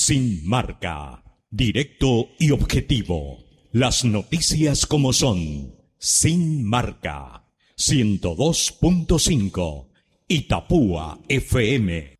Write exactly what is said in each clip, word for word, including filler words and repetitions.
Sin marca, directo y objetivo. Las noticias como son. Sin marca. ciento dos punto cinco. Itapúa F M.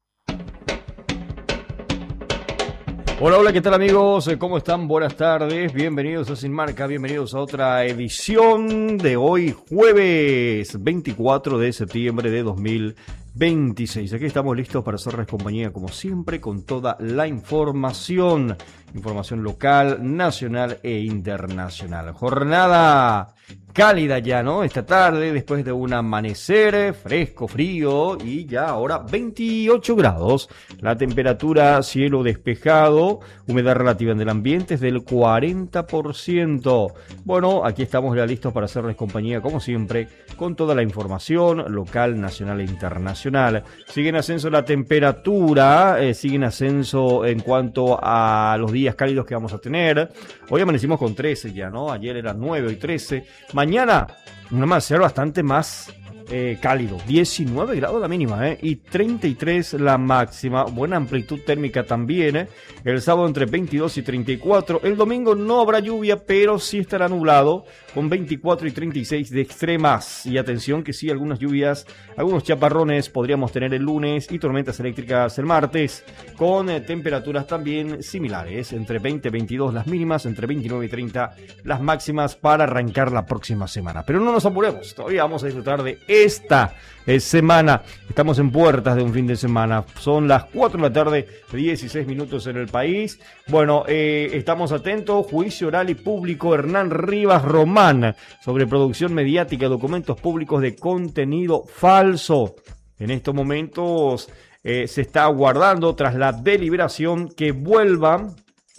Hola, hola, ¿qué tal amigos? ¿Cómo están? Buenas tardes, bienvenidos a Sin Marca, bienvenidos a otra edición de hoy, jueves veinticuatro de septiembre de dos mil veintiséis. Aquí estamos listos para hacerles compañía, como siempre, con toda la información, información local, nacional e internacional. Jornada cálida ya, ¿no? Esta tarde, después de un amanecer fresco, frío y ya ahora veintiocho grados. La temperatura, cielo despejado, humedad relativa en el ambiente es del cuarenta por ciento. Bueno, aquí estamos ya listos para hacerles compañía, como siempre, con toda la información local, nacional e internacional. Sigue en ascenso la temperatura, eh, sigue en ascenso en cuanto a los días cálidos que vamos a tener. Hoy amanecimos con trece ya, ¿no? Ayer eran nueve, hoy trece. Mañana un amanecer bastante más eh, cálido, diecinueve grados la mínima eh, y treinta y tres la máxima, buena amplitud térmica también. Eh. El sábado entre veintidós y treinta y cuatro, el domingo no habrá lluvia, pero sí estará nublado con veinticuatro y treinta y seis de extremas. Y atención que sí, algunas lluvias, algunos chaparrones podríamos tener el lunes y tormentas eléctricas el martes, con eh, temperaturas también similares, entre veinte y veintidós las mínimas, entre veintinueve y treinta las máximas para arrancar la próxima semana. Pero no nos apuremos, todavía vamos a disfrutar de esta eh, semana. Estamos en puertas de un fin de semana, son las cuatro de la tarde, dieciséis minutos en el país. Bueno, eh, estamos atentos, juicio oral y público Hernán Rivas Román sobre producción mediática de documentos públicos de contenido falso. En estos momentos eh, se está aguardando, tras la deliberación, que vuelvan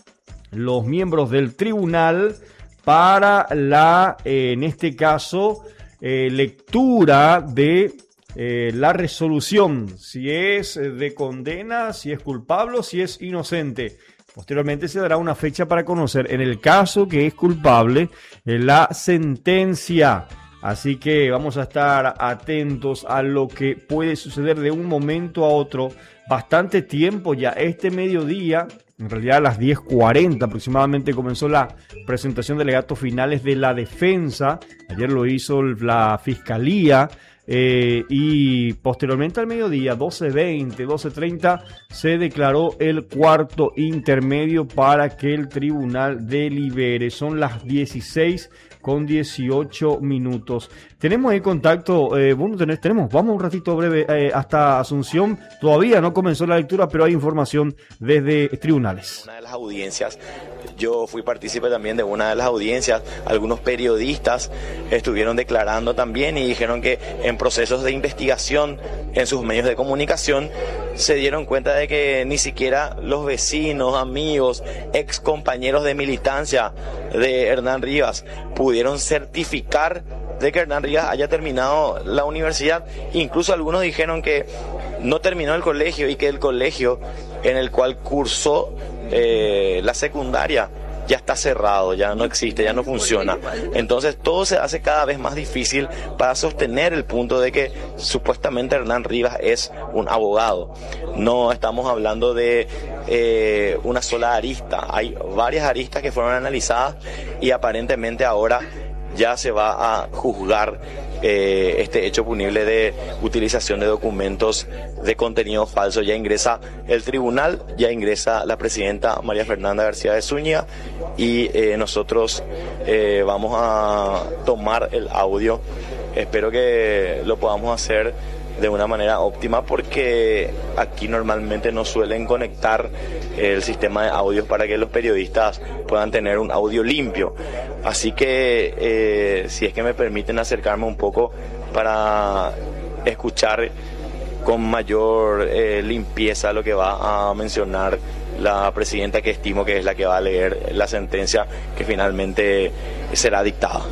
los miembros del tribunal para la, eh, en este caso, eh, lectura de eh, la resolución, si es de condena, si es culpable o si es inocente. Posteriormente se dará una fecha para conocer, en el caso que es culpable, eh, la sentencia. Así que vamos a estar atentos a lo que puede suceder de un momento a otro. Bastante tiempo ya, este mediodía, en realidad a las diez cuarenta aproximadamente, comenzó la presentación de alegatos finales de la defensa. Ayer lo hizo la fiscalía. Eh, y posteriormente al mediodía, doce veinte, doce treinta, se declaró el cuarto intermedio para que el tribunal delibere. Son las dieciséis con dieciocho minutos. Tenemos ahí contacto, eh, bueno, tenemos, vamos un ratito breve eh, hasta Asunción. Todavía no comenzó la lectura, pero hay información desde tribunales. Una de las audiencias, yo fui partícipe también de una de las audiencias. Algunos periodistas estuvieron declarando también y dijeron que en procesos de investigación en sus medios de comunicación se dieron cuenta de que ni siquiera los vecinos, amigos, ex compañeros de militancia de Hernán Rivas pudieron certificar de que Hernán Rivas haya terminado la universidad. Incluso algunos dijeron que no terminó el colegio y que el colegio en el cual cursó eh, la secundaria ya está cerrado, ya no existe, ya no funciona. Entonces todo se hace cada vez más difícil para sostener el punto de que supuestamente Hernán Rivas es un abogado. No estamos hablando de eh, una sola arista, hay varias aristas que fueron analizadas y aparentemente ahora ya se va a juzgar eh, este hecho punible de utilización de documentos de contenido falso. Ya ingresa el tribunal, ya ingresa la presidenta María Fernanda García de Zúñiga y eh, nosotros eh, vamos a tomar el audio. Espero que lo podamos hacer de una manera óptima, porque aquí normalmente no suelen conectar el sistema de audios para que los periodistas puedan tener un audio limpio. Así que eh, si es que me permiten acercarme un poco para escuchar con mayor eh, limpieza lo que va a mencionar la presidenta, que estimo que es la que va a leer la sentencia que finalmente será dictada.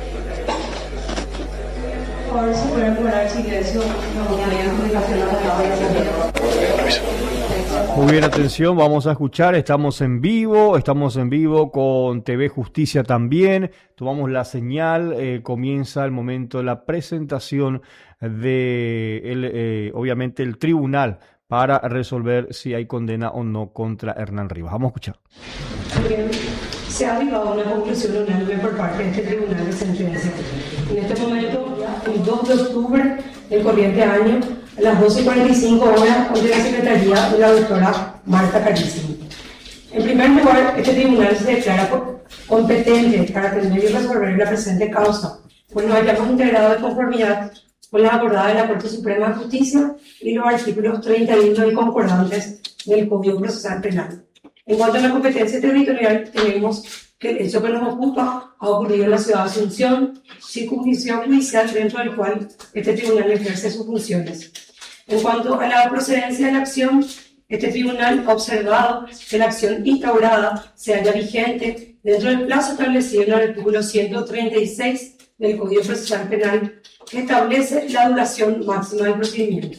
Muy bien, atención, vamos a escuchar, estamos en vivo, estamos en vivo con T V Justicia también, tomamos la señal, eh, comienza el momento de la presentación de, el, eh, obviamente, el tribunal para resolver si hay condena o no contra Hernán Rivas. Vamos a escuchar. Bien, se ha arribado a una conclusión unánime por parte de este tribunal de sentencia. En este momento, el dos de octubre del corriente año, a las doce y cuarenta y cinco horas, ante la Secretaría de la doctora Marta Carísimo. En primer lugar, este tribunal se declara competente para atender y resolver la presente causa, pues nos hayamos integrado de conformidad con las acordadas de la Corte Suprema de Justicia y los artículos treinta y uno y concordantes del Código Procesal Penal. En cuanto a la competencia territorial, tenemos que el hecho que nos ocupa ha ocurrido en la ciudad de Asunción, circunscripción judicial dentro del cual este tribunal ejerce sus funciones. En cuanto a la procedencia de la acción, este tribunal ha observado que la acción instaurada se halla vigente dentro del plazo establecido en el artículo ciento treinta y seis del Código Procesal Penal, que establece la duración máxima del procedimiento.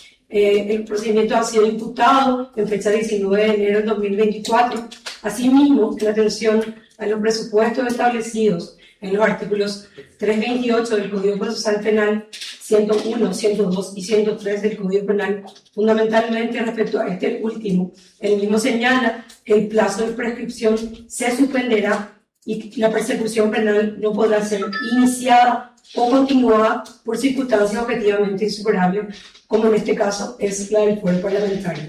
Eh, el procedimiento ha sido imputado en fecha diecinueve de enero de dos mil veinticuatro. Asimismo, en atención a los presupuestos establecidos en los artículos trescientos veintiocho del Código Procesal Penal, ciento uno, ciento dos y ciento tres del Código Penal, fundamentalmente respecto a este último, el mismo señala que el plazo de prescripción se suspenderá y la persecución penal no podrá ser iniciada o continuada por circunstancias objetivamente insuperables, como en este caso es la del fuero parlamentario.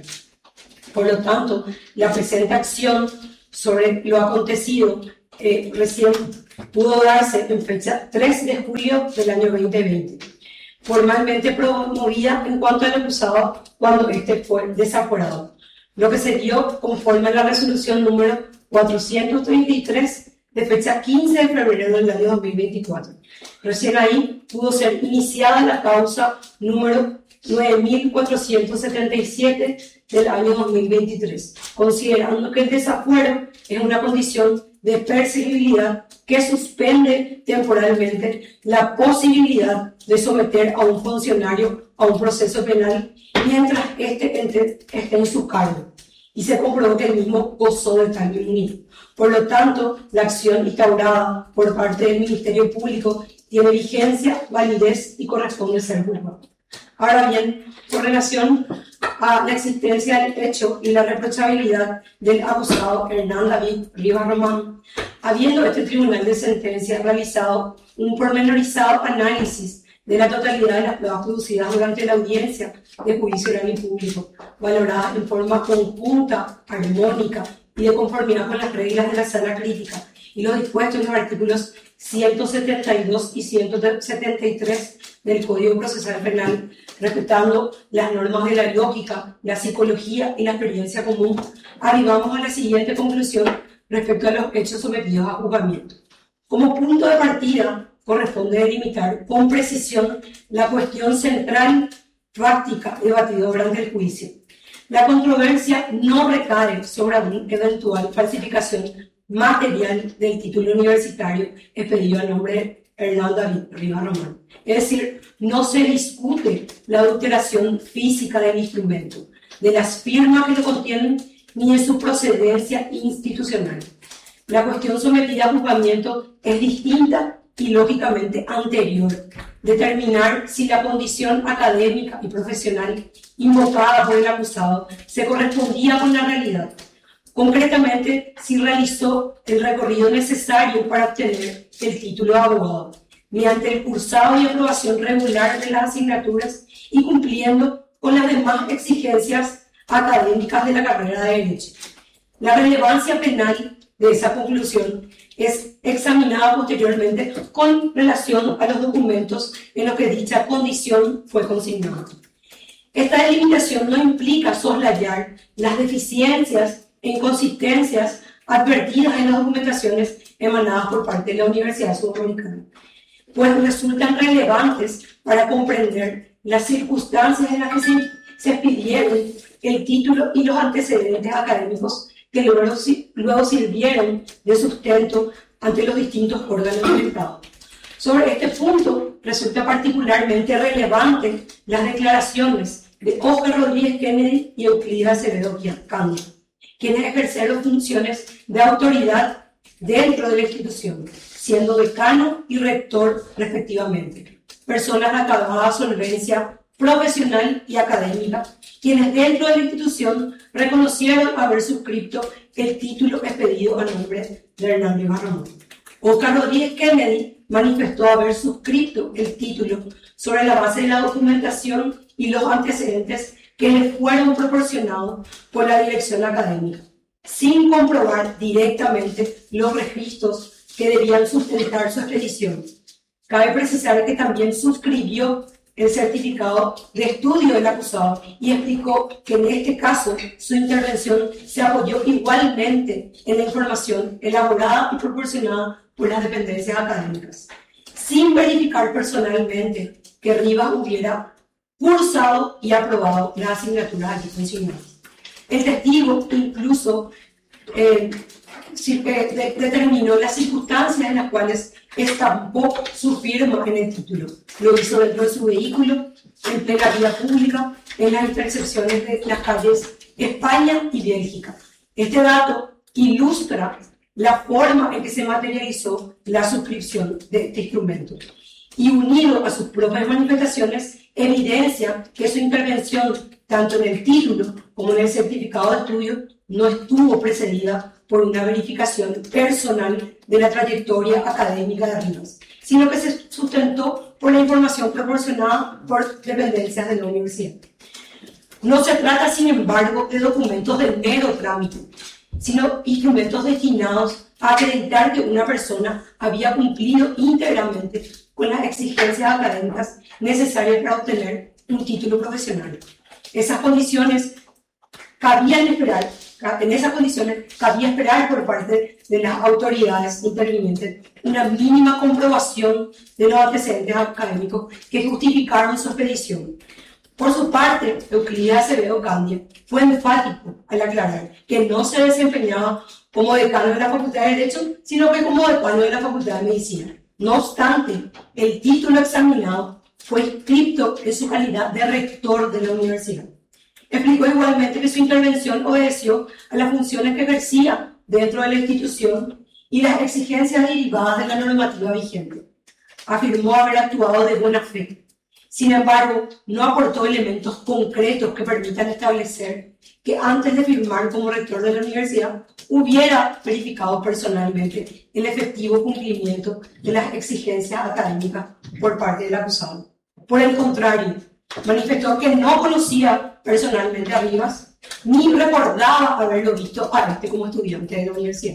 Por lo tanto, la presente acción sobre lo acontecido eh, recién pudo darse en fecha tres de julio del año veinte veinte, formalmente promovida en cuanto al acusado cuando éste fue desaforado, lo que se dio conforme a la resolución número cuatrocientos treinta y tres de fecha quince de febrero del año dos mil veinticuatro. Recién ahí pudo ser iniciada la causa número nueve mil cuatrocientos setenta y siete del año dos mil veintitrés, considerando que el desafuero es una condición de perseguibilidad que suspende temporalmente la posibilidad de someter a un funcionario a un proceso penal mientras éste esté en su cargo, y se comprobó que el mismo gozó de tal inmunidad. Por lo tanto, la acción instaurada por parte del Ministerio Público tiene vigencia, validez y corresponde ser juzgado. Ahora bien, con relación a la existencia del hecho y la reprochabilidad del acusado Hernán David Rivas Román, habiendo este tribunal de sentencia realizado un pormenorizado análisis de la totalidad de las pruebas producidas durante la audiencia de juicio oral y público, valorada en forma conjunta, armónica y de conformidad con las reglas de la sala crítica y lo dispuesto en los artículos ciento setenta y dos y ciento setenta y tres del Código Procesal Penal, respetando las normas de la lógica, la psicología y la experiencia común, arribamos a la siguiente conclusión respecto a los hechos sometidos a juzgamiento. Como punto de partida, corresponde delimitar con precisión la cuestión central práctica debatida durante el juicio. La controversia no recae sobre una eventual falsificación material del título universitario expedido a nombre de Hernán David Rivas Román. Es decir, no se discute la adulteración física del instrumento, de las firmas que lo contienen, ni de su procedencia institucional. La cuestión sometida a juzgamiento es distinta y lógicamente anterior. Determinar si la condición académica y profesional invocada por el acusado se correspondía con la realidad. Concretamente, si realizó el recorrido necesario para obtener el título de abogado, mediante el cursado y aprobación regular de las asignaturas y cumpliendo con las demás exigencias académicas de la carrera de Derecho. La relevancia penal de esa conclusión es examinada posteriormente con relación a los documentos en los que dicha condición fue consignada. Esta delimitación no implica soslayar las deficiencias e inconsistencias advertidas en las documentaciones emanadas por parte de la Universidad Sudamericana, pues resultan relevantes para comprender las circunstancias en las que se, se expidieron el título y los antecedentes académicos que luego, luego sirvieron de sustento ante los distintos órganos del Estado. Sobre este punto, resulta particularmente relevante las declaraciones de Oscar Rodríguez Kennedy y Euclides Acevedo Cándido, quienes ejercieron funciones de autoridad dentro de la institución, siendo decano y rector respectivamente, personas de acabada solvencia profesional y académica, quienes dentro de la institución reconocieron haber suscrito el título expedido a nombre de Hernán Rivas Ramón. Oscar Rodríguez Kennedy manifestó haber suscrito el título sobre la base de la documentación y los antecedentes que le fueron proporcionados por la dirección académica, sin comprobar directamente los registros que debían sustentar su expedición. Cabe precisar que también suscribió el certificado de estudio del acusado y explicó que en este caso su intervención se apoyó igualmente en la información elaborada y proporcionada por las dependencias académicas, sin verificar personalmente que Rivas hubiera cursado y aprobado las asignaturas aquí mencionadas. El testigo incluso eh, de, determinó las circunstancias en las cuales estampó su firma en el título. Lo hizo dentro de su vehículo, en plena vía pública, en las intersecciones de las calles España y Bélgica. Este dato ilustra la forma en que se materializó la suscripción de este instrumento. Y unido a sus propias manifestaciones, evidencia que su intervención, tanto en el título como en el certificado de estudio, no estuvo precedida por una verificación personal de la trayectoria académica de Rivas, sino que se sustentó por la información proporcionada por dependencias de la universidad. No se trata, sin embargo, de documentos de mero trámite, sino instrumentos destinados a acreditar que una persona había cumplido íntegramente con las exigencias académicas necesarias para obtener un título profesional. Esas condiciones cabían esperar, en esas condiciones cabía esperar por parte de las autoridades intervinientes una mínima comprobación de los antecedentes académicos que justificaron su expedición. Por su parte, Euclides Acevedo Candia fue enfático al aclarar que no se desempeñaba como decano de la Facultad de Derecho, sino que como decano de la Facultad de Medicina. No obstante, el título examinado fue inscrito en su calidad de rector de la universidad. Explicó igualmente que su intervención obedeció a las funciones que ejercía dentro de la institución y las exigencias derivadas de la normativa vigente. Afirmó haber actuado de buena fe. Sin embargo, no aportó elementos concretos que permitan establecer que antes de firmar como rector de la universidad hubiera verificado personalmente el efectivo cumplimiento de las exigencias académicas por parte del acusado. Por el contrario, manifestó que no conocía personalmente a Rivas ni recordaba haberlo visto a este como estudiante de la universidad.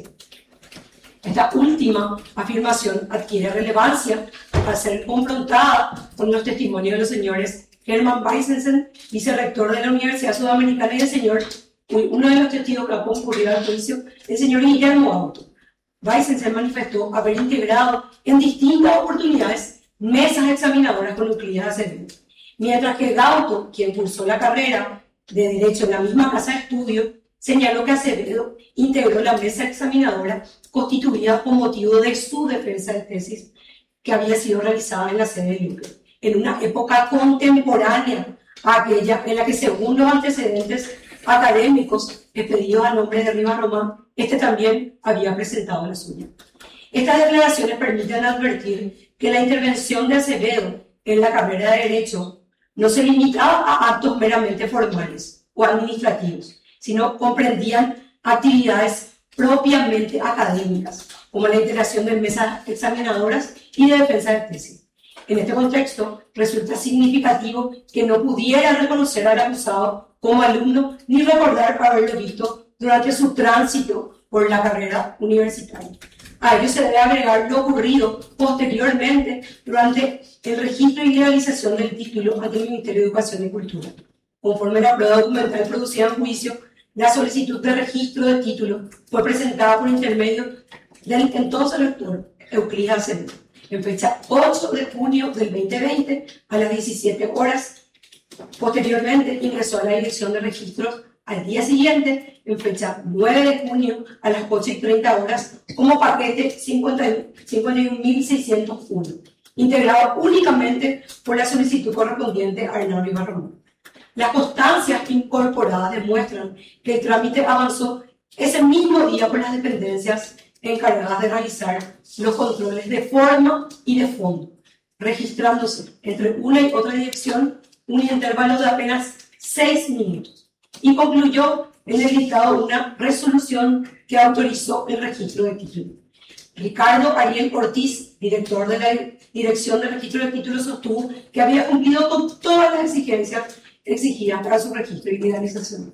Esta última afirmación adquiere relevancia al ser confrontada con los testimonios de los señores Hermann Weissensen, vicerrector de la Universidad Sudamericana, y el señor, uno de los testigos que ha concurrido al juicio, el señor Guillermo Auto. Weissensen manifestó haber integrado en distintas oportunidades mesas examinadoras con Euclides Acevedo, mientras que Gauto, quien cursó la carrera de Derecho en la misma casa de estudio, señaló que Acevedo integró la mesa examinadora constituida con motivo de su defensa de tesis que había sido realizada en la sede de Luque, en una época contemporánea a aquella en la que, según los antecedentes académicos expedidos a nombre de Rivas Román, este también había presentado la suya. Estas declaraciones permiten advertir que la intervención de Acevedo en la carrera de Derecho no se limitaba a actos meramente formales o administrativos, sino comprendían actividades propiamente académicas, como la integración de mesas examinadoras y de defensa de tesis. En este contexto, resulta significativo que no pudiera reconocer al acusado como alumno ni recordar haberlo visto durante su tránsito por la carrera universitaria. A ello se debe agregar lo ocurrido posteriormente durante el registro y legalización del título ante el Ministerio de Educación y Cultura. Conforme a la prueba documental producida en juicio, la solicitud de registro de título fue presentada por intermedio del entonces rector Euclides Acevedo, en fecha ocho de junio del veinte veinte a las diecisiete horas. Posteriormente ingresó a la dirección de registros al día siguiente, en fecha nueve de junio a las ocho y treinta horas, como paquete cincuenta y uno mil seiscientos uno, integrado únicamente por la solicitud correspondiente a Hernán Rivas Román. Las constancias incorporadas demuestran que el trámite avanzó ese mismo día por las dependencias encargadas de realizar los controles de forma y de fondo, registrándose entre una y otra dirección un intervalo de apenas seis minutos y concluyó en el dictado una resolución que autorizó el registro de título. Ricardo Ariel Ortiz, director de la Dirección de Registro de Títulos, sostuvo que había cumplido con todas las exigencias exigidas para su registro y legalización.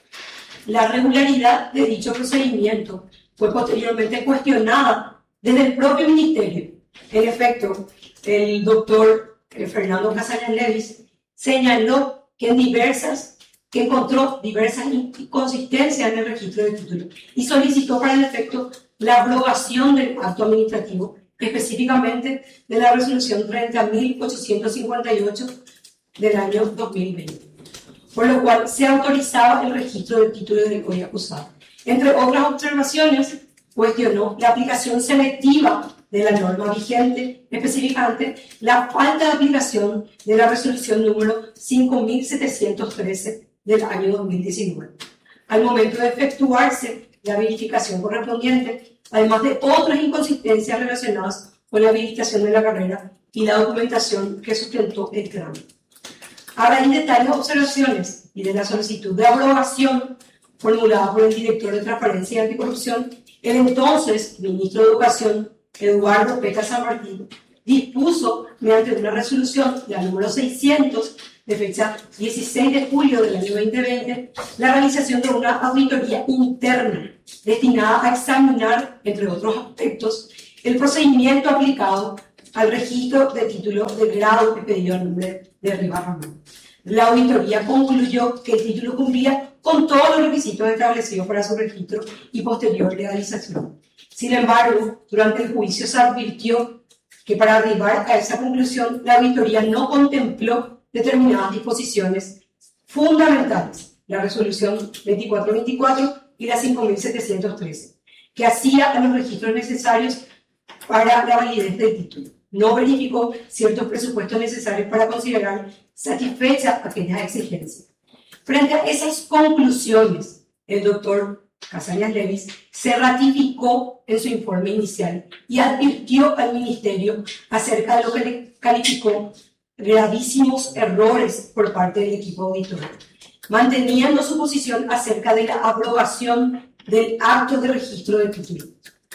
La regularidad de dicho procedimiento fue posteriormente cuestionada desde el propio ministerio. En efecto, el doctor Fernando Casañas Levis señaló que, en diversas, que encontró diversas inconsistencias en el registro de títulos y solicitó para el efecto la aprobación del acto administrativo, específicamente de la resolución treinta mil ochocientos cincuenta y ocho del año dos mil veinte, por lo cual se autorizaba el registro del título del hoy acusado. Entre otras observaciones, cuestionó la aplicación selectiva de la norma vigente, específicamente la falta de aplicación de la resolución número cinco mil setecientos trece del año dos mil diecinueve, al momento de efectuarse la verificación correspondiente, además de otras inconsistencias relacionadas con la habilitación de la carrera y la documentación que sustentó el trámite. A raíz de tales observaciones y de la solicitud de aprobación formulada por el director de Transparencia y Anticorrupción, el entonces ministro de Educación, Eduardo Peca San Martín, dispuso, mediante una resolución, la número seiscientos, de fecha dieciséis de julio del año veinte veinte, la realización de una auditoría interna destinada a examinar, entre otros aspectos, el procedimiento aplicado al registro de título de grado expedido al nombre de Rivas Ramón. La auditoría concluyó que el título cumplía con todos los requisitos establecidos para su registro y posterior legalización. Sin embargo, durante el juicio se advirtió que para arribar a esa conclusión, la auditoría no contempló determinadas disposiciones fundamentales, la resolución veinticuatro veinticuatro y la cinco mil setecientos trece, que hacía a los registros necesarios para la validez del título. No verificó ciertos presupuestos necesarios para considerar satisfechas aquellas exigencias. Frente a esas conclusiones, el doctor Casañas Levis se ratificó en su informe inicial y advirtió al Ministerio acerca de lo que le calificó gravísimos errores por parte del equipo auditor, manteniendo su posición acerca de la aprobación del acto de registro de título.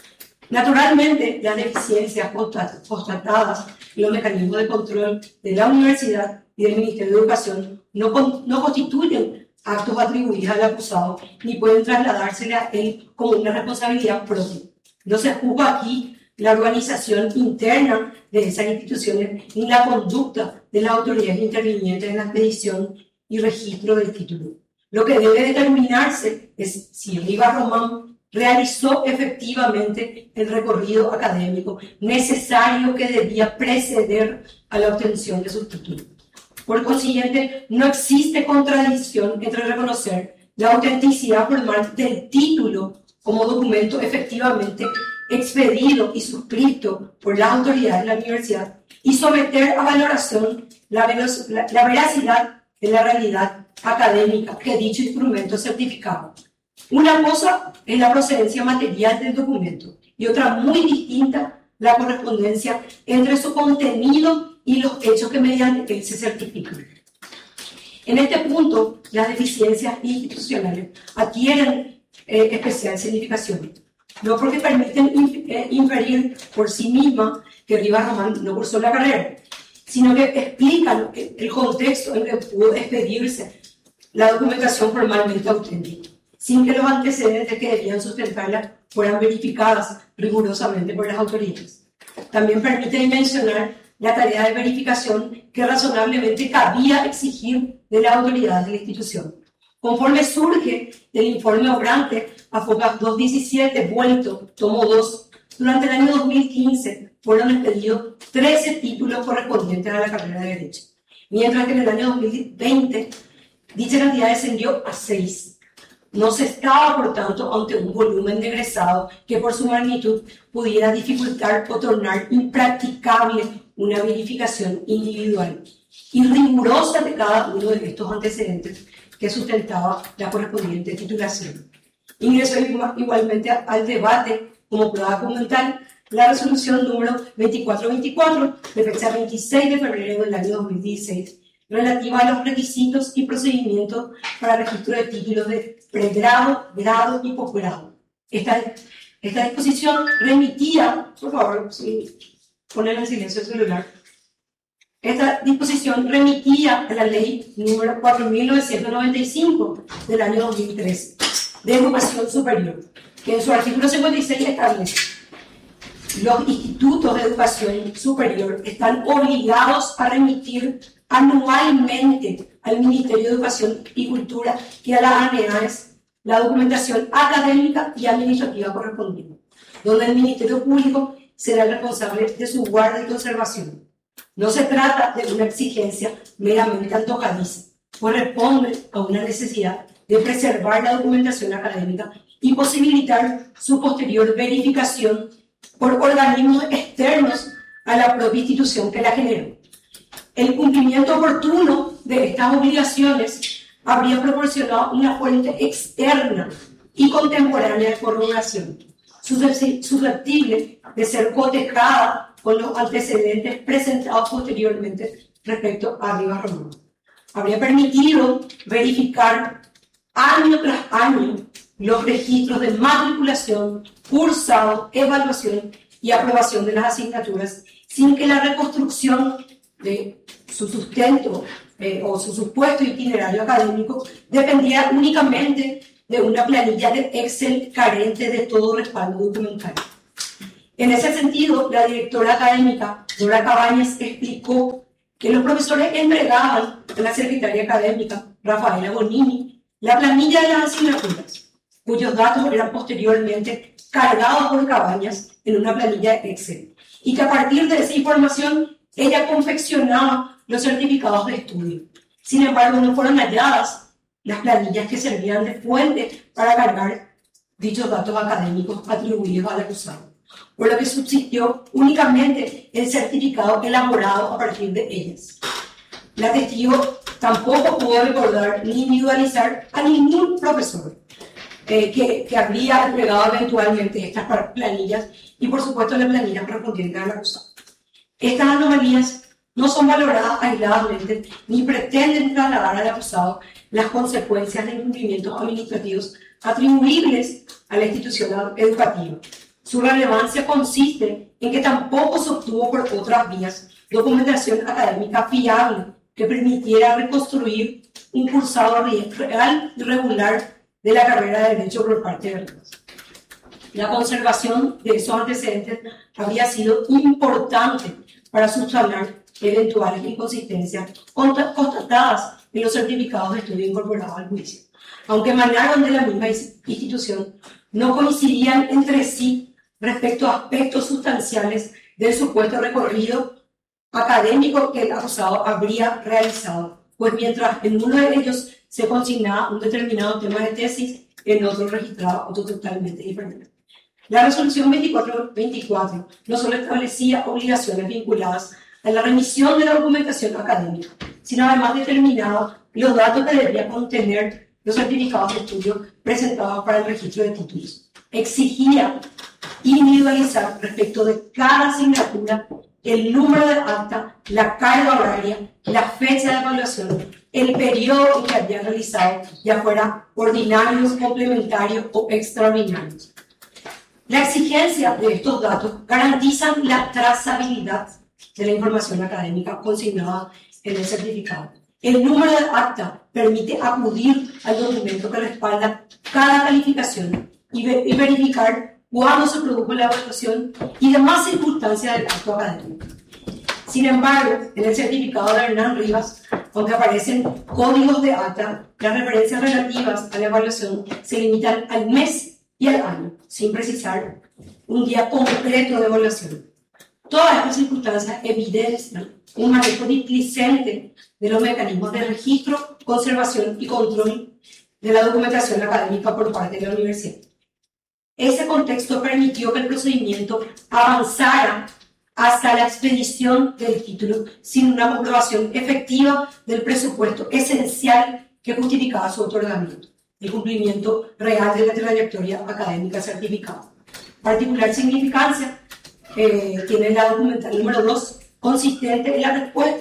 Naturalmente, las deficiencias constatadas en los mecanismos de control de la universidad y del Ministerio de Educación no, no constituyen actos atribuidos al acusado ni pueden trasladársele a él como una responsabilidad propia. No se juzga aquí la organización interna de esas instituciones ni la conducta de las autoridades intervinientes en la expedición y registro del título. Lo que debe determinarse es si Rivas Ramón realizó efectivamente el recorrido académico necesario que debía preceder a la obtención de su título. Por consiguiente, no existe contradicción entre reconocer la autenticidad formal del título como documento efectivamente expedido y suscrito por las autoridades de la universidad y someter a valoración la, la, la veracidad de la realidad académica que dicho instrumento certificaba. Una cosa es la procedencia material del documento y otra muy distinta la correspondencia entre su contenido y los hechos que mediante él se certifican. En este punto, las deficiencias institucionales adquieren eh, especial significación, no porque permiten inf eh, inferir por sí misma que Rivas Ramón no cursó la carrera, sino que explican el contexto en que pudo expedirse la documentación formalmente auténtica, sin que los antecedentes que debían sustentarla fueran verificadas rigurosamente por las autoridades. También permite mencionar la tarea de verificación que razonablemente cabía exigir de las autoridades de la institución. Conforme surge del informe obrante a FOCAP doscientos diecisiete, vuelto, tomo dos, durante el año dos mil quince fueron expedidos trece títulos correspondientes a la carrera de Derecho, mientras que en el año dos mil veinte dicha cantidad descendió a seis. No se estaba, por tanto, ante un volumen de egresados que por su magnitud pudiera dificultar o tornar impracticable una verificación individual y rigurosa de cada uno de estos antecedentes que sustentaba la correspondiente titulación. Ingresó igualmente al debate como prueba documental la resolución número veinticuatro veinticuatro de fecha veintiséis de febrero del año dos mil dieciséis, relativa a los requisitos y procedimientos para registro de títulos de pregrado, grado y posgrado. Esta, esta disposición remitía, por favor, si ponen en silencio el celular, esta disposición remitía a la ley número cuatro mil novecientos noventa y cinco del año dos mil trece de educación superior, que en su artículo cincuenta y seis establece: los institutos de educación superior están obligados a remitir anualmente al Ministerio de Educación y Cultura y a las A N E A E S la documentación académica y administrativa correspondiente, donde el Ministerio Público será el responsable de su guarda y conservación. No se trata de una exigencia meramente antojadiza, pues responde a una necesidad de preservar la documentación académica y posibilitar su posterior verificación por organismos externos a la propia institución que la generó. El cumplimiento oportuno de estas obligaciones habría proporcionado una fuente externa y contemporánea de corroboración, susceptible de ser cotejada con los antecedentes presentados posteriormente respecto a Rivas Romano. Habría permitido verificar año tras año los registros de matriculación, cursado, evaluación y aprobación de las asignaturas, sin que la reconstrucción de su sustento eh, o su supuesto itinerario académico dependiera únicamente de una planilla de Excel carente de todo respaldo documental. En ese sentido, la directora académica, Dora Cabañas, explicó que los profesores entregaban a la secretaria académica, Rafaela Bonini, la planilla de las asignaturas, cuyos datos eran posteriormente cargados por Cabañas en una planilla de Excel, y que a partir de esa información ella confeccionaba los certificados de estudio. Sin embargo, no fueron halladas las planillas que servían de fuente para cargar dichos datos académicos atribuidos al acusado, por lo que subsistió únicamente el certificado elaborado a partir de ellas. La testigo tampoco pudo recordar ni individualizar a ningún profesor eh, que, que habría entregado eventualmente estas planillas y, por supuesto, la planilla correspondiente al acusado. Estas anomalías no son valoradas aisladamente ni pretenden trasladar al acusado las consecuencias de incumplimientos administrativos atribuibles a la institución educativa. Su relevancia consiste en que tampoco se obtuvo por otras vías documentación académica fiable que permitiera reconstruir un cursado real y regular de la carrera de Derecho por parte de Rivas. La conservación de esos antecedentes habría sido importante para subsanar eventuales inconsistencias constatadas en los certificados de estudio incorporados al juicio. Aunque emanaron de la misma institución, no coincidían entre sí respecto a aspectos sustanciales del supuesto recorrido académico que el acusado habría realizado, pues mientras en uno de ellos se consignaba un determinado tema de tesis, en otro registraba otro totalmente diferente. La resolución veinticuatro veinticuatro no solo establecía obligaciones vinculadas a la remisión de la documentación académica, sino además determinaba los datos que debían contener los certificados de estudio presentados para el registro de títulos. Exigía individualizar respecto de cada asignatura el número de acta, la carga horaria, la fecha de evaluación, el periodo en que había realizado, ya fuera ordinarios, complementarios o extraordinarios. La exigencia de estos datos garantizan la trazabilidad de la información académica consignada en el certificado. El número de acta permite acudir al documento que respalda cada calificación y, ve y verificar cuándo se produjo la evaluación y demás circunstancias del acto académico. Sin embargo, en el certificado de Hernán Rivas, aunque aparecen códigos de acta, las referencias relativas a la evaluación se limitan al mes y al año, sin precisar un día concreto de evaluación. Todas estas circunstancias evidencian un manejo displicente de los mecanismos de registro, conservación y control de la documentación académica por parte de la universidad. Ese contexto permitió que el procedimiento avanzara hasta la expedición del título sin una comprobación efectiva del presupuesto esencial que justificaba su otorgamiento, el cumplimiento real de la trayectoria académica certificada. Particular significancia eh, tiene la documental número dos, consistente en la respuesta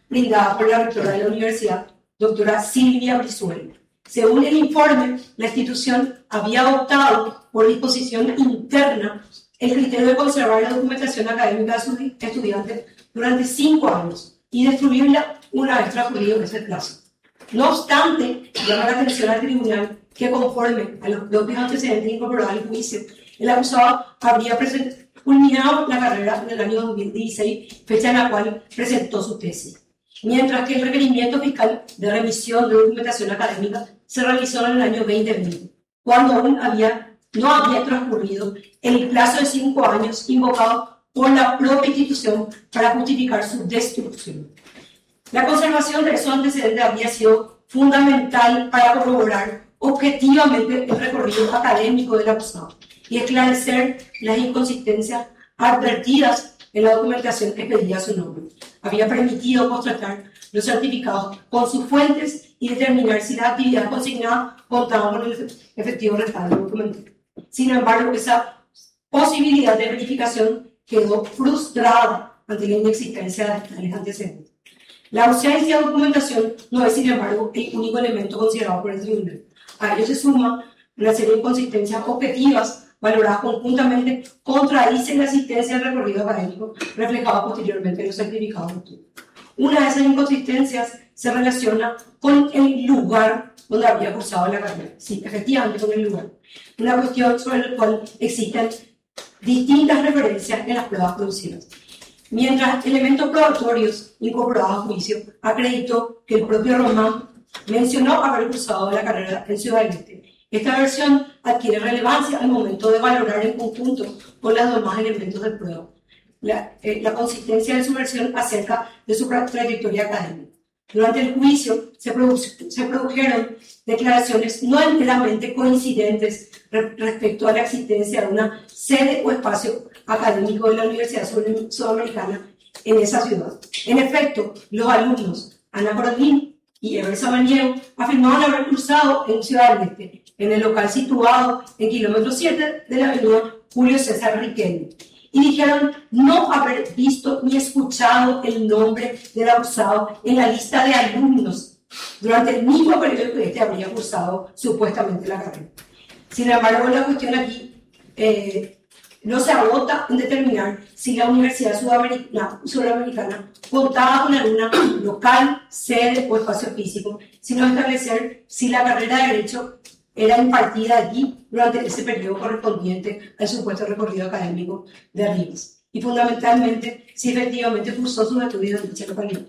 brindada por la rectora de la universidad, doctora Silvia Brizuela. Según el informe, la institución había adoptado por disposición interna el criterio de conservar la documentación académica de sus estudiantes durante cinco años y destruirla una vez transcurrido ese plazo. No obstante, llama la atención al tribunal que, conforme a los propios antecedentes incorporados al juicio, el acusado habría culminado la carrera en el año dos mil dieciséis, fecha en la cual presentó su tesis, mientras que el requerimiento fiscal de remisión de documentación académica se realizó en el año veinte veinte, cuando aún había, no había transcurrido el plazo de cinco años invocado por la propia institución para justificar su destrucción. La conservación de esos antecedentes habría sido fundamental para corroborar objetivamente el recorrido académico del acusado y esclarecer las inconsistencias advertidas en la documentación que pedía su nombre. Había permitido constatar los certificados con sus fuentes y determinar si las actividades consignadas contaban con el efectivo respaldo documental. Sin embargo, esa posibilidad de verificación quedó frustrada ante la inexistencia de tales antecedentes. La ausencia de documentación no es, sin embargo, el único elemento considerado por el tribunal. A ello se suma una serie de inconsistencias objetivas valoradas conjuntamente contradicen la existencia del recorrido académico reflejado posteriormente en los certificados de estudio. Una de esas inconsistencias se relaciona con el lugar donde había cursado la carrera. Sí, efectivamente con el lugar. Una cuestión sobre la cual existen distintas referencias en las pruebas producidas. Mientras elementos probatorios incorporados a juicio acreditó que el propio Román mencionó haber cursado la carrera en Ciudad del Este. Esta versión adquiere relevancia al momento de valorar en conjunto con los demás elementos de prueba la, eh, la consistencia de su versión acerca de su trayectoria académica. Durante el juicio se, produ se produjeron declaraciones no enteramente coincidentes re respecto a la existencia de una sede o espacio académico de la Universidad Sudamericana en esa ciudad. En efecto, los alumnos Ana Corolín y Ever Samaniego afirmaban haber cursado en Ciudad del Este, en el local situado en kilómetro siete de la avenida Julio César Riquelme, y dijeron no haber visto ni escuchado el nombre del acusado en la lista de alumnos durante el mismo periodo que este habría cursado supuestamente la carrera. Sin embargo, la cuestión aquí eh, no se agota en determinar si la Universidad Sudamericana, Sudamericana contaba con alguna local, sede o espacio físico, sino establecer si la carrera de Derecho era impartida allí durante ese periodo correspondiente al supuesto recorrido académico de Rivas, y fundamentalmente si efectivamente cursó sus estudios en dicha localidad.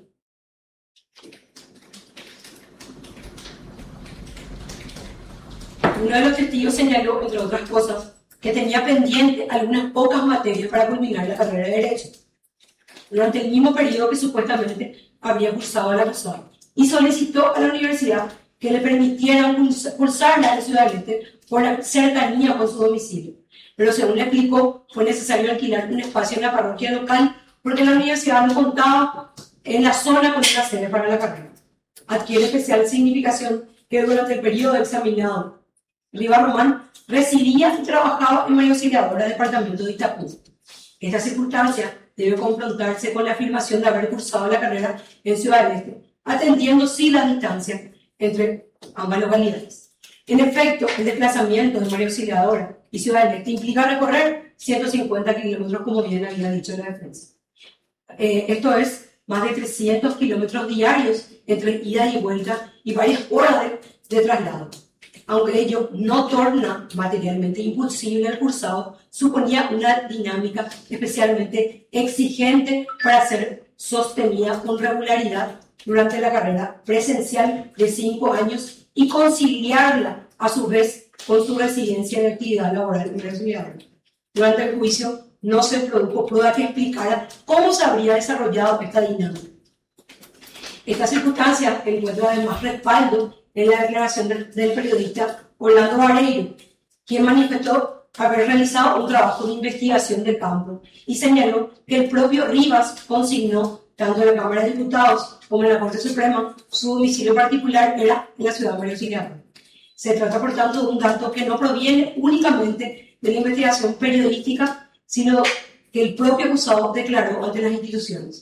Uno de los testigos señaló, entre otras cosas, que tenía pendiente algunas pocas materias para culminar la carrera de Derecho, durante el mismo periodo que supuestamente había cursado el acusado, y solicitó a la universidad que le permitieran cursarla en Ciudad del Este por la cercanía con su domicilio. Pero según le explicó, fue necesario alquilar un espacio en la parroquia local porque la universidad no contaba en la zona con una sede para la carrera. Adquiere especial significación que durante el periodo examinado, Rivas Román residía y trabajaba en María Auxiliadora del departamento de Itapú. Esta circunstancia debe confrontarse con la afirmación de haber cursado la carrera en Ciudad del Este, atendiendo sí la distancia entre ambas localidades. En efecto, el desplazamiento de María Auxiliadora y Ciudad del Este implica recorrer ciento cincuenta kilómetros, como bien había dicho la defensa. Eh, esto es más de trescientos kilómetros diarios entre ida y vuelta y varias horas de, de traslado. Aunque ello no torna materialmente imposible el cursado, suponía una dinámica especialmente exigente para ser sostenida con regularidad durante la carrera presencial de cinco años y conciliarla a su vez con su residencia de actividad laboral universitaria. Durante el juicio no se produjo prueba que explicara cómo se habría desarrollado esta dinámica. Esta circunstancia encuentra además respaldo en la declaración del, del periodista Orlando Vareiro, quien manifestó haber realizado un trabajo de investigación de campo y señaló que el propio Rivas consignó, tanto en la Cámara de Diputados como en la Corte Suprema, su domicilio particular era en la ciudad de María Auxiliadora. Se trata, por tanto, de un dato que no proviene únicamente de la investigación periodística, sino que el propio acusado declaró ante las instituciones.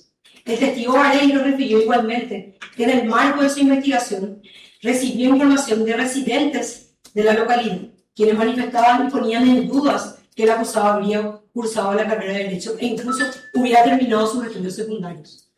El testigo Vareiro refirió igualmente que en el marco de su investigación recibió información de residentes de la localidad, quienes manifestaban y ponían en dudas que el acusado habría cursado la carrera de Derecho e incluso hubiera terminado sus estudios secundarios.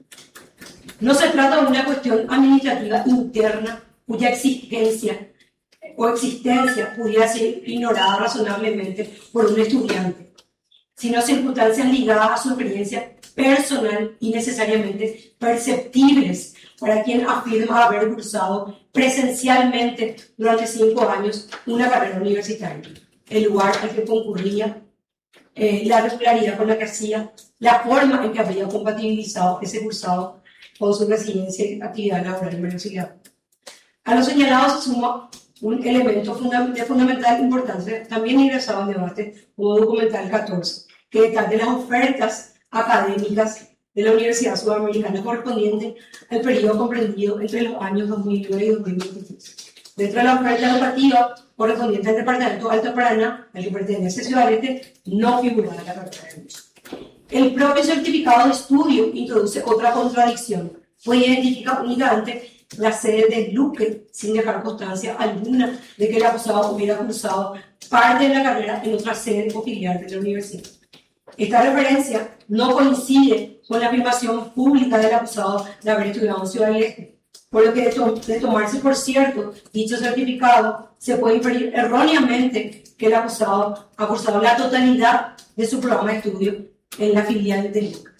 No se trata de una cuestión administrativa interna cuya existencia o existencia pudiera ser ignorada razonablemente por un estudiante, sino circunstancias ligadas a su experiencia personal y necesariamente perceptibles para quien afirma haber cursado presencialmente durante cinco años una carrera universitaria, el lugar al que concurría, eh, la regularidad con la que hacía, la forma en que había compatibilizado ese cursado con su residencia y actividad laboral en Venezuela. A lo señalado se suma un elemento funda de fundamental importancia, también ingresado en debate como documental catorce, que detalla las ofertas académicas de la Universidad Sudamericana correspondiente al periodo comprendido entre los años dos mil nueve y dos mil veintitrés. Dentro de la oferta educativa correspondiente al Departamento Alto Paraná, al que pertenece Ciudad del Este, no figuraba la carrera de Derecho. El propio certificado de estudio introduce otra contradicción, pues identifica únicamente la sede de Luque, sin dejar constancia alguna de que el acusado hubiera cursado parte de la carrera en otra sede o filial de la universidad. Esta referencia no coincide con la afirmación pública del acusado de haber estudiado en Ciudad del Este, por lo que de, to de tomarse por cierto dicho certificado, se puede inferir erróneamente que el acusado ha cursado la totalidad de su programa de estudio en la filial de Luque.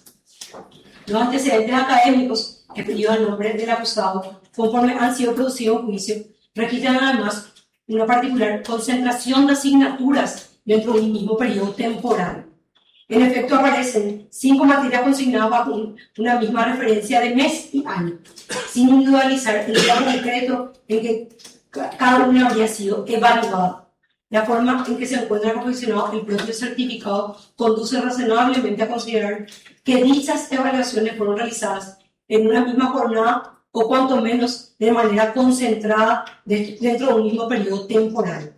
Los antecedentes académicos referidos al nombre del acusado, conforme han sido producidos en juicio, registran además una particular concentración de asignaturas dentro de un mismo periodo temporal. En efecto, aparecen cinco materias consignadas bajo una misma referencia de mes y año, sin individualizar el día concreto en que cada una habría sido evaluada. La forma en que se encuentra confeccionado el propio certificado conduce razonablemente a considerar que dichas evaluaciones fueron realizadas en una misma jornada o cuanto menos de manera concentrada dentro de un mismo periodo temporal.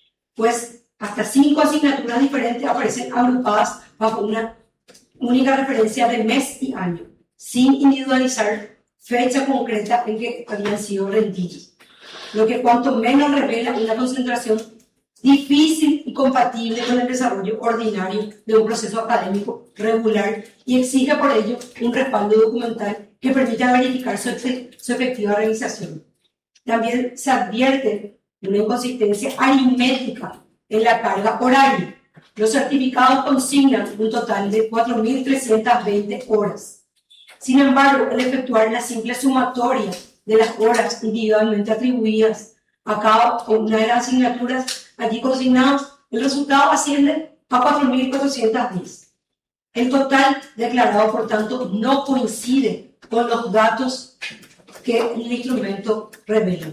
Pues hasta cinco asignaturas diferentes aparecen agrupadas bajo una única referencia de mes y año, sin individualizar fecha concreta en que habían sido rendidos, lo que cuanto menos revela una concentración difícil y compatible con el desarrollo ordinario de un proceso académico regular y exige por ello un respaldo documental que permita verificar su, su efectiva realización. También se advierte una inconsistencia aritmética en la carga horaria. Los certificados consignan un total de cuatro mil trescientas veinte horas. Sin embargo, al efectuar la simple sumatoria de las horas individualmente atribuidas a cada una de las asignaturas allí consignadas, el resultado asciende a cuatro mil cuatrocientas diez. El total declarado, por tanto, no coincide con los datos que el instrumento revela.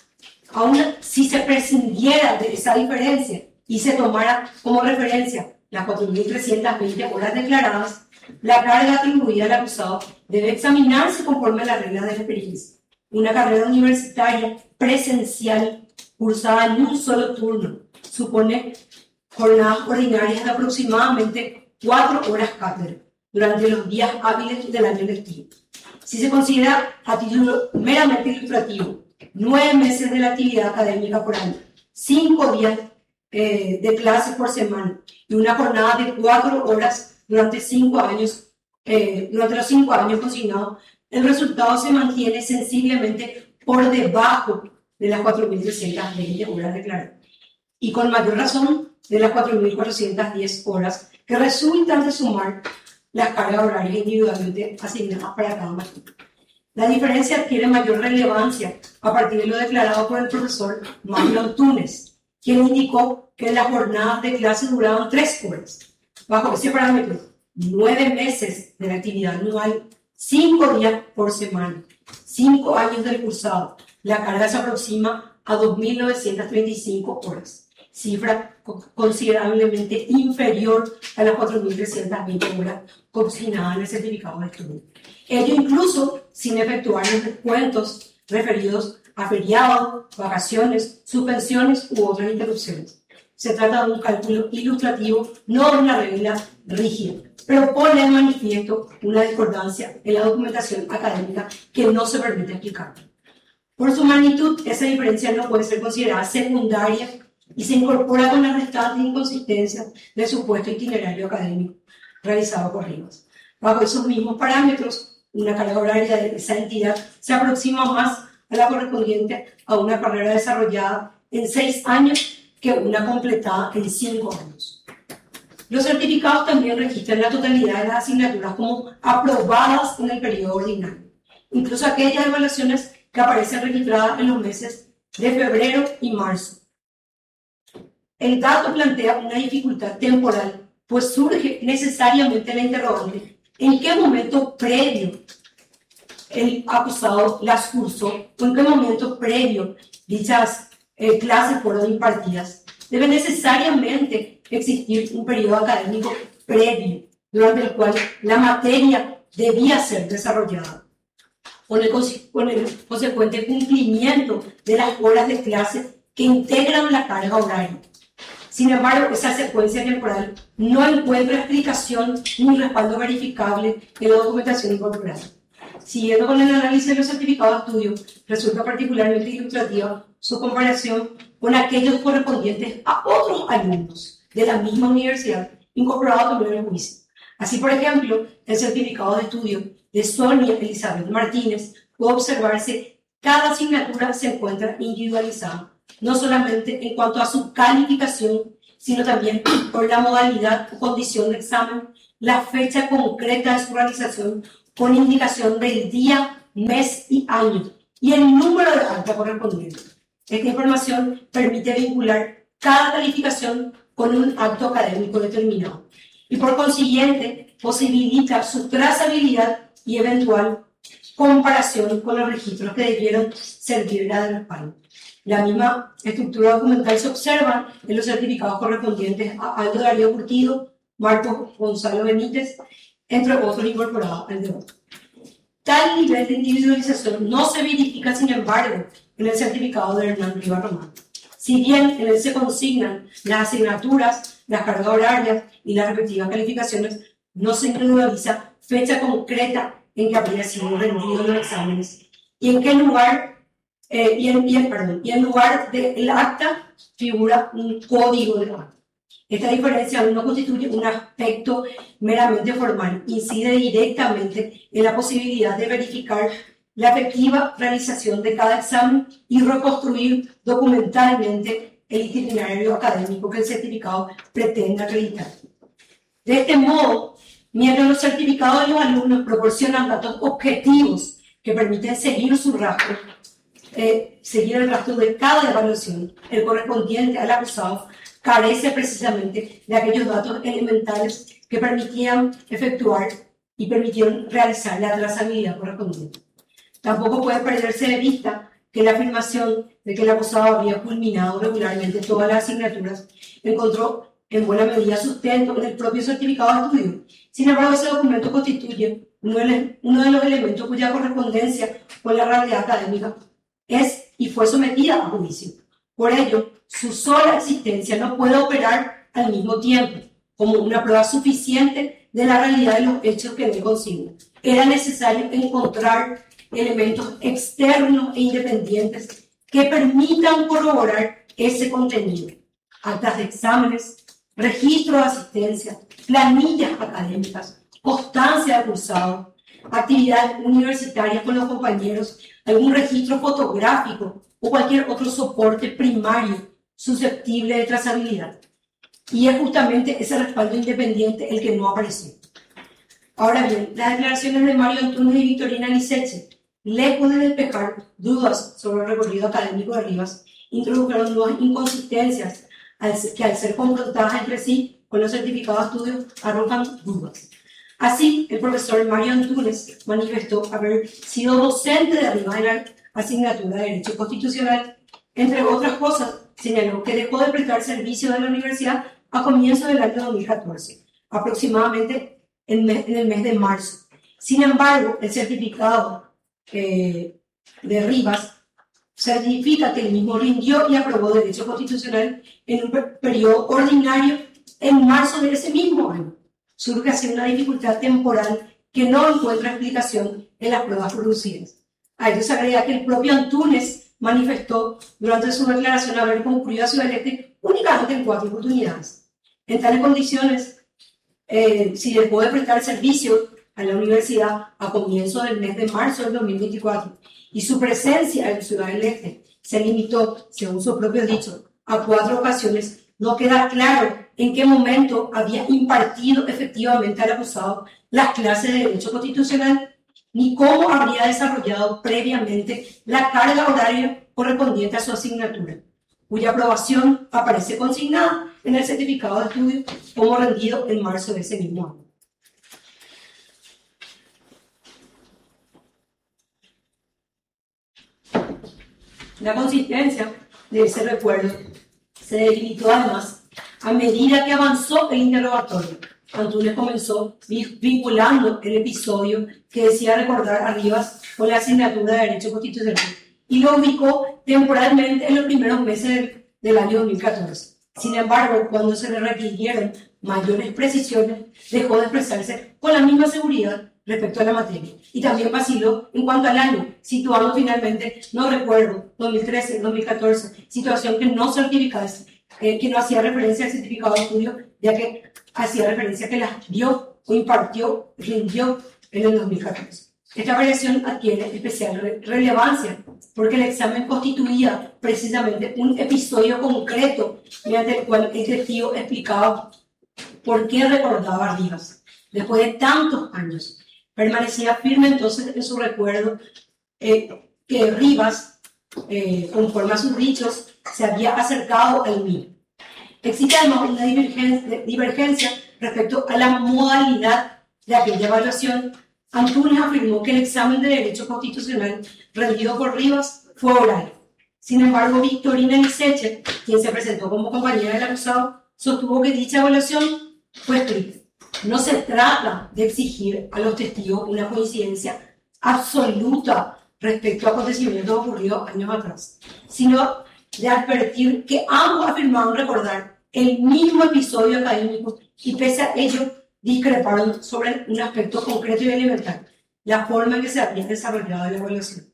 Aún si se prescindiera de esa diferencia y se tomara como referencia las cuatro mil trescientas veinte horas declaradas, la carga atribuida al acusado debe examinarse conforme a las reglas de la experiencia. Una carrera universitaria presencial cursada en un solo turno supone jornadas ordinarias de aproximadamente cuatro horas cátedra durante los días hábiles del año lectivo. Si se considera a título meramente ilustrativo nueve meses de la actividad académica por año, cinco días eh, de clases por semana y una jornada de cuatro horas durante cinco años, eh, durante los cinco años consignados, el resultado se mantiene sensiblemente por debajo de las cuatro mil trescientas veinte horas declaradas y con mayor razón de las cuatro mil cuatrocientas diez horas que resultan de sumar las cargas horarias individualmente asignadas para cada materia. La diferencia adquiere mayor relevancia a partir de lo declarado por el profesor Magnus Túnez, quien indicó que las jornadas de clase duraban tres horas. Bajo ese parámetro, nueve meses de la actividad anual, cinco días por semana, cinco años del cursado, la carga se aproxima a dos mil novecientas treinta y cinco horas, cifra considerablemente inferior a las cuatro mil trescientas veinte horas consignadas en el certificado de estudio. Ello incluso sin efectuar los descuentos referidos a feriados, vacaciones, suspensiones u otras interrupciones. se trata de un cálculo ilustrativo, no de una regla rígida, pero pone en manifiesto una discordancia en la documentación académica que no se permite explicar. Por su magnitud, esa diferencia no puede ser considerada secundaria y se incorpora con las restantes inconsistencias del supuesto itinerario académico realizado por Rivas. Bajo esos mismos parámetros, una carga horaria de esa entidad se aproxima más a la correspondiente a una carrera desarrollada en seis años que una completada en cinco años. Los certificados también registran la totalidad de las asignaturas como aprobadas en el periodo ordinario, incluso aquellas evaluaciones que aparecen registradas en los meses de febrero y marzo. El dato plantea una dificultad temporal, pues surge necesariamente la interrogante: ¿en qué momento previo el acusado las cursó o en qué momento previo dichas eh, clases fueron impartidas? Debe necesariamente existir un periodo académico previo durante el cual la materia debía ser desarrollada, con el, con el consecuente cumplimiento de las horas de clase que integran la carga horaria. Sin embargo, esa secuencia temporal no encuentra explicación ni respaldo verificable en la documentación incorporada. Siguiendo con el análisis de los certificados de estudio, resulta particularmente ilustrativa su comparación con aquellos correspondientes a otros alumnos de la misma universidad incorporados también en el juicio. Así, por ejemplo, el certificado de estudio de Sonia Elizabeth Martínez puede observarse cada asignatura se encuentra individualizada, no solamente en cuanto a su calificación, sino también por la modalidad o condición de examen, la fecha concreta de su realización con indicación del día, mes y año, y el número de acta correspondiente. Esta información permite vincular cada calificación con un acto académico determinado y por consiguiente posibilita su trazabilidad y eventual comparación con los registros que debieron servirle de respaldo. La misma estructura documental se observa en los certificados correspondientes a Aldo Darío Curtido, Marco Gonzalo Benítez, entre otros incorporados al debate. Tal nivel de individualización no se verifica, sin embargo, en el certificado de Hernán Rivas Román. Si bien en él se consignan las asignaturas, las cargas horarias y las respectivas calificaciones, no se individualiza fecha concreta en que habría sido rendidos los exámenes y en qué lugar, eh, y, en, y, en, perdón, y en lugar del acta figura un código de acta. Esta diferencia no constituye un aspecto meramente formal, incide directamente en la posibilidad de verificar la efectiva realización de cada examen y reconstruir documentalmente el itinerario académico que el certificado pretende acreditar. De este modo, mientras los certificados de los alumnos proporcionan datos objetivos que permiten seguir su rastro, eh, seguir el rastro de cada evaluación, el correspondiente al acusado carece precisamente de aquellos datos elementales que permitían efectuar y permitieron realizar la trazabilidad correspondiente. Tampoco puede perderse de vista que la afirmación de que el acusado había culminado regularmente todas las asignaturas encontró en buena medida sustento en el propio certificado de estudio. Sin embargo, ese documento constituye uno de, uno de los elementos cuya correspondencia con la realidad académica es y fue sometida a juicio. Por ello, su sola existencia no puede operar al mismo tiempo como una prueba suficiente de la realidad de los hechos que él consigna. Era necesario encontrar elementos externos e independientes que permitan corroborar ese contenido. Actas de exámenes, registros de asistencia, planillas académicas, constancia de cursado, actividades universitarias con los compañeros, algún registro fotográfico o cualquier otro soporte primario susceptible de trazabilidad. Y es justamente ese respaldo independiente el que no apareció. Ahora bien, las declaraciones de Mario Antunes y Victorina Liceche, lejos de despejar dudas sobre el recorrido académico de Rivas, introdujeron nuevas inconsistencias que al ser confrontadas entre sí con los certificados de estudio arrojan dudas. Así, el profesor Mario Antunes manifestó haber sido docente de Rivas en la asignatura de Derecho Constitucional. Entre otras cosas, señaló que dejó de prestar servicio de la universidad a comienzos del año dos mil catorce, aproximadamente en, mes, en el mes de marzo. Sin embargo, el certificado eh, de Rivas certifica que el mismo rindió y aprobó derecho constitucional en un per- periodo ordinario en marzo de ese mismo año. Surge así una dificultad temporal que no encuentra explicación en las pruebas producidas. A ello se agrega que el propio Antúnez manifestó durante su declaración haber concluido a Ciudad del Este únicamente en cuatro oportunidades. En tales condiciones, eh, si dejó de prestar servicio a la universidad a comienzos del mes de marzo del dos mil veinticuatro y su presencia en Ciudad del Este se limitó, según su propio dicho, a cuatro ocasiones, no queda claro en qué momento había impartido efectivamente al acusado las clases de Derecho Constitucional, ni cómo habría desarrollado previamente la carga horaria correspondiente a su asignatura, cuya aprobación aparece consignada en el certificado de estudio como rendido en marzo de ese mismo año. La consistencia de ese recuerdo se delimitó además a medida que avanzó el interrogatorio. Antúnez comenzó vinculando el episodio que decía recordar a Rivas con la asignatura de Derecho Constitucional y lo ubicó temporalmente en los primeros meses del, del año dos mil catorce. Sin embargo, cuando se le requirieron mayores precisiones, dejó de expresarse con la misma seguridad respecto a la materia. Y también vaciló en cuanto al año, situando finalmente, no recuerdo, dos mil trece, dos mil catorce, situación que no certificase, eh, que no hacía referencia al certificado de estudio, ya que hacía referencia a que las dio o impartió, rindió en el dos mil catorce. Esta variación adquiere especial re relevancia porque el examen constituía precisamente un episodio concreto mediante el cual el testigo explicaba por qué recordaba a Rivas. Después de tantos años, permanecía firme entonces en su recuerdo eh, que Rivas, eh, conforme a sus dichos, se había acercado al mismo. Existe además una divergencia, divergencia respecto a la modalidad de aquella evaluación. Antúnez afirmó que el examen de Derecho Constitucional rendido por Rivas fue oral. Sin embargo, Victorina Liceche, quien se presentó como compañera del acusado, sostuvo que dicha evaluación fue escrita. No se trata de exigir a los testigos una coincidencia absoluta respecto a acontecimientos ocurridos años atrás, sino de advertir que ambos afirmaron recordar el mismo episodio académico y pese a ello discreparon sobre un aspecto concreto y elemental, la forma en que se había desarrollado la evaluación.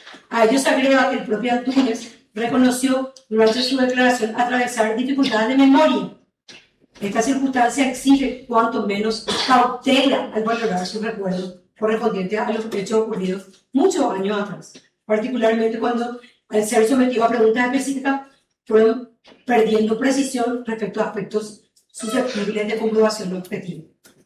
A ello se agrega que el propio Antúnez reconoció durante su declaración atravesar dificultades de memoria. Esta circunstancia exige cuanto menos cautela al valorar su recuerdo correspondiente a los hechos ocurridos muchos años atrás, particularmente cuando, al ser sometido a preguntas específicas, fueron perdiendo precisión respecto a aspectos susceptibles de comprobación objetiva.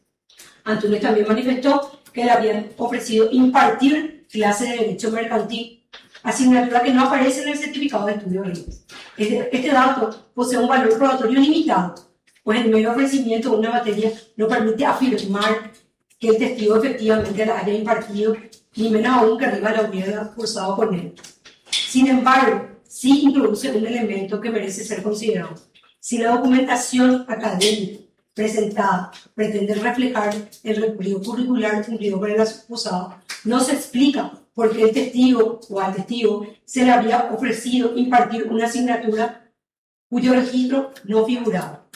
Antúnez también manifestó que le habían ofrecido impartir clases de Derecho Mercantil, asignatura que no aparece en el certificado de estudio de Rivas. Este, este dato posee un valor probatorio limitado, pues el mero ofrecimiento de una materia no permite afirmar que el testigo efectivamente la haya impartido, ni menos aún que Rivas la hubiera cursado con él. Sin embargo, sí introduce un elemento que merece ser considerado. Si la documentación académica presentada pretende reflejar el recorrido curricular cumplido por el acusado, no se explica por qué el testigo o al testigo se le había ofrecido impartir una asignatura cuyo registro no figuraba.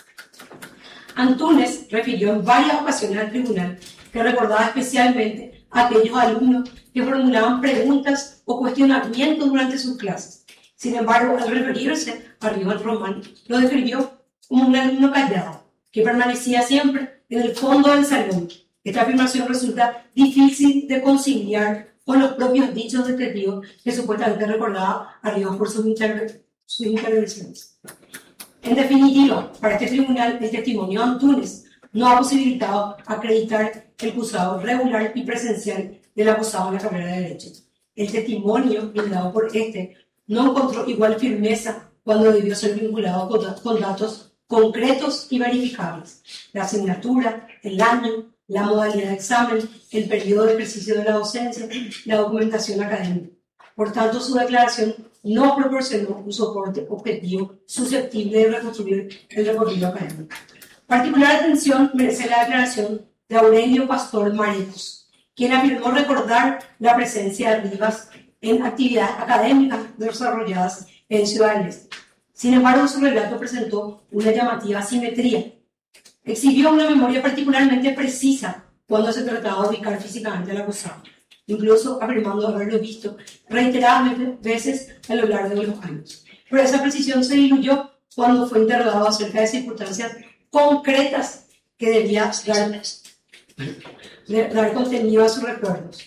Antúnez refirió en varias ocasiones al tribunal que recordaba especialmente a aquellos alumnos que formulaban preguntas o cuestionamientos durante sus clases. Sin embargo, al referirse a Rivas Román, lo describió como un alumno callado, que permanecía siempre en el fondo del salón. Esta afirmación resulta difícil de conciliar con los propios dichos del testigo que supuestamente recordaba a Rivas por sus, interve sus intervenciones. En definitiva, para este tribunal, el testimonio de Antúnez no ha posibilitado acreditar el cursado regular y presencial del acusado en la carrera de Derecho. El testimonio brindado por este no encontró igual firmeza cuando debió ser vinculado con, con datos concretos y verificables. La asignatura, el año, la modalidad de examen, el periodo de ejercicio de la docencia, la documentación académica. Por tanto, su declaración no proporcionó un soporte objetivo susceptible de reconstruir el recorrido académico. Particular atención merece la declaración de Aurelio Pastor Marecos, quien afirmó recordar la presencia de Rivas en actividades académicas desarrolladas en Ciudad del Este. Sin embargo, su relato presentó una llamativa asimetría. Exhibió una memoria particularmente precisa cuando se trataba de ubicar físicamente al acusado, incluso afirmando haberlo visto reiteradas veces a lo largo de los años. Pero esa precisión se diluyó cuando fue interrogado acerca de circunstancias concretas que debía dar, dar contenido a sus recuerdos.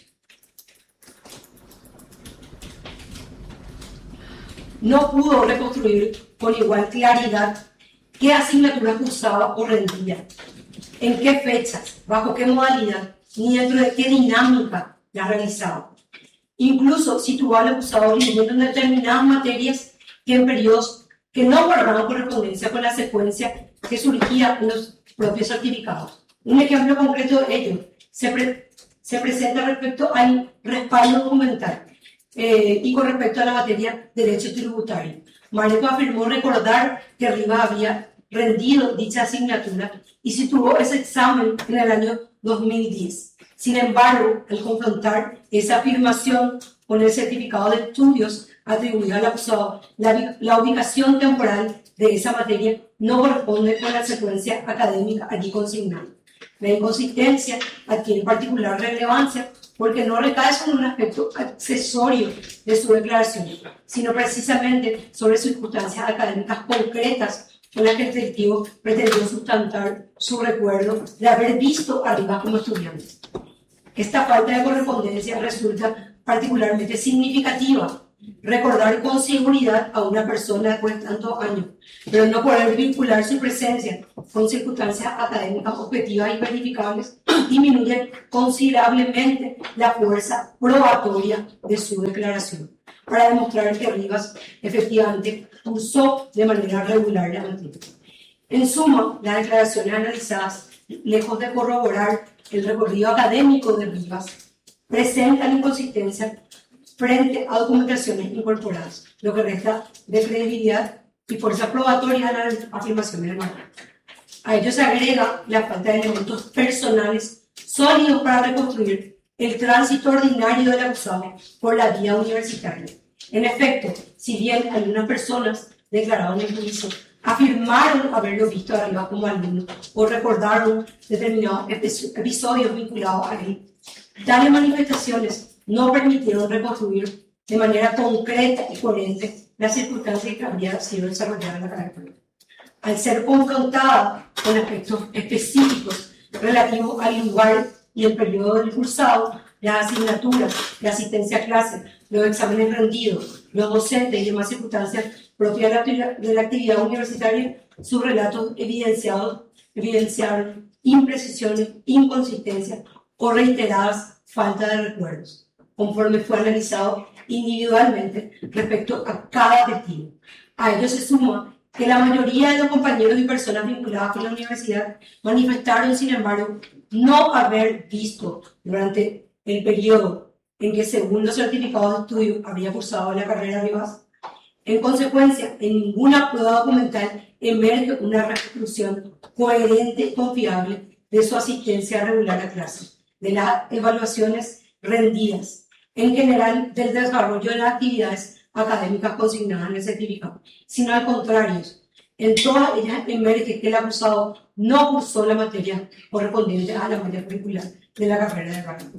No pudo reconstruir con igual claridad qué asignatura cursaba o rendía, en qué fechas, bajo qué modalidad, ni dentro de qué dinámica la realizaba. Incluso situó al acusado rindiendo en determinadas materias que en periodos que no guardaban correspondencia con la secuencia que surgía en los propios certificados. Un ejemplo concreto de ello se, pre se presenta respecto al respaldo documental eh, y con respecto a la materia de derecho tributario. Mareco afirmó recordar que Rivas había rendido dicha asignatura y situó ese examen en el año dos mil diez. Sin embargo, al confrontar esa afirmación con el certificado de estudios atribuido al acusado, la, la ubicación temporal de esa materia no corresponde con la secuencia académica allí consignada. La inconsistencia adquiere particular relevancia porque no recae sobre un aspecto accesorio de su declaración, sino precisamente sobre circunstancias académicas concretas con las que el detectivo pretendió sustentar su recuerdo de haber visto a Rivas como estudiante. Esta falta de correspondencia resulta particularmente significativa. Recordar con seguridad a una persona después de tantos años, pero no poder vincular su presencia con circunstancias académicas objetivas y verificables, disminuye considerablemente la fuerza probatoria de su declaración, para demostrar que Rivas efectivamente cursó de manera regular la materia. En suma, las declaraciones analizadas, lejos de corroborar el recorrido académico de Rivas, presentan inconsistencias frente a documentaciones incorporadas, lo que resta de credibilidad y fuerza probatoria a las afirmaciones del maestro. A ello se agrega la falta de elementos personales sólidos para reconstruir el tránsito ordinario del acusado por la vía universitaria. En efecto, si bien algunas personas declararon en juicio afirmaron haberlo visto a Rivas como alumno o recordaron determinados episodios vinculados a él, tales manifestaciones no permitieron reconstruir de manera concreta y coherente las circunstancias que había sido desarrollada en la carrera. Al ser confrontada con aspectos específicos relativos al lugar y el periodo del cursado, las asignaturas, la asistencia a clase, los exámenes rendidos, los docentes y demás circunstancias propias de la actividad universitaria, sus relatos evidenciados, evidenciaron imprecisiones, inconsistencias o reiteradas falta de recuerdos, conforme fue analizado individualmente respecto a cada testigo. A ello se suma que la mayoría de los compañeros y personas vinculadas con la universidad manifestaron, sin embargo, no haber visto durante el periodo en que, según los certificados de estudio, habría cursado la carrera Rivas. En consecuencia, en ninguna prueba documental emerge una reconstrucción coherente y confiable de su asistencia regular a clase, de las evaluaciones rendidas, en general del desarrollo de las actividades académicas consignadas en el certificado, sino al contrario, en todas ellas emerge que el acusado no cursó la materia correspondiente a la materia curricular de la carrera de Derecho.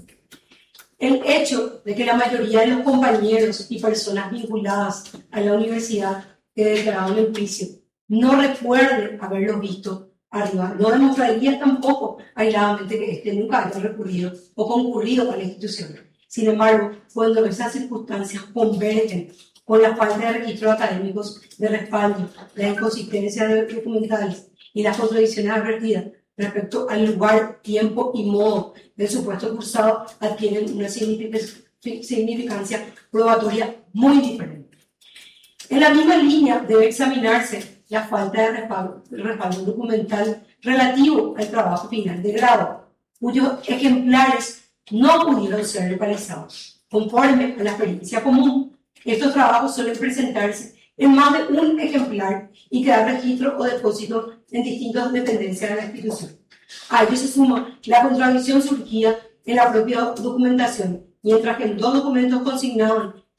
El hecho de que la mayoría de los compañeros y personas vinculadas a la universidad que declararon el juicio no recuerden haberlo visto arriba, no demostraría tampoco aisladamente que éste nunca haya recurrido o concurrido a la institución. Sin embargo, cuando esas circunstancias convergen con la falta de registros académicos de respaldo, la inconsistencia de documentales y las contradicciones advertidas respecto al lugar, tiempo y modo del supuesto cursado, adquieren una significancia probatoria muy diferente. En la misma línea debe examinarse la falta de respaldo, de respaldo documental relativo al trabajo final de grado, cuyos ejemplares no pudieron ser localizados. Conforme a la experiencia común, estos trabajos suelen presentarse en más de un ejemplar y quedar registro o depósito en distintas dependencias de la institución. A ello se suma la contradicción surgida en la propia documentación, mientras que en dos documentos consignaban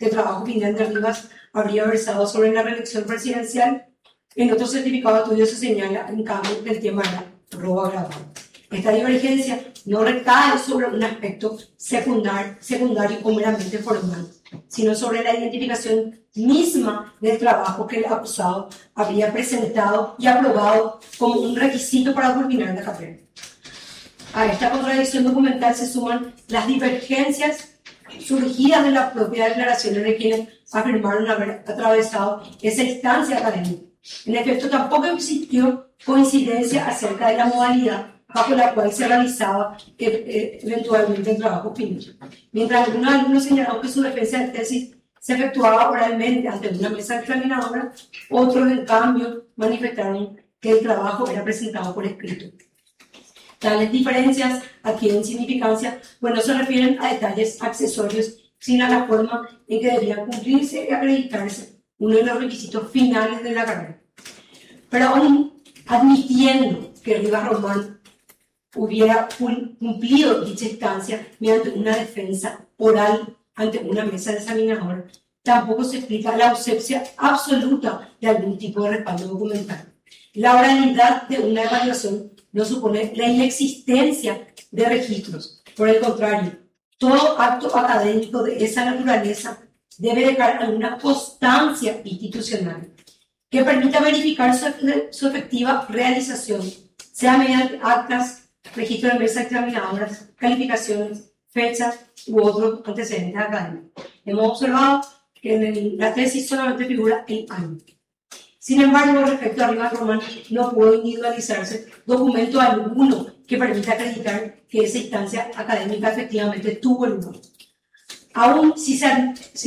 de trabajo final de Rivas habría versado sobre la reelección presidencial. En otro certificado de estudio se señala, en cambio, que el tema era robo agravado. Esta divergencia no recae sobre un aspecto secundario, secundario o meramente formal, sino sobre la identificación misma del trabajo que el acusado habría presentado y aprobado como un requisito para culminar la carrera. A esta contradicción documental se suman las divergencias surgidas de las propias declaraciones de quienes afirmaron haber atravesado esa instancia académica. En efecto, tampoco existió coincidencia acerca de la modalidad bajo la cual se realizaba eh, eventualmente el trabajo final. Mientras algunos alumnos señalaron que su defensa de tesis se efectuaba oralmente ante una mesa examinadora, otros, en cambio, manifestaron que el trabajo era presentado por escrito. Tales diferencias adquieren significancia, pues no se refieren a detalles accesorios, sino a la forma en que debían cumplirse y acreditarse uno de los requisitos finales de la carrera. Pero aún admitiendo que Rivas Román hubiera cumplido dicha instancia mediante una defensa oral ante una mesa de examinador, tampoco se explica la ausencia absoluta de algún tipo de respaldo documental. La oralidad de una evaluación no supone la inexistencia de registros. Por el contrario, todo acto académico de esa naturaleza debe dejar alguna constancia institucional que permita verificar su, su efectiva realización, sea mediante actas, registro de mesas examinadoras, calificaciones, fechas u otros antecedentes académicos. Hemos observado que en el, la tesis solamente figura el año. Sin embargo, respecto a Rivas Román, no pudo individualizarse documento alguno que permita acreditar que esa instancia académica efectivamente tuvo lugar. Aún si se,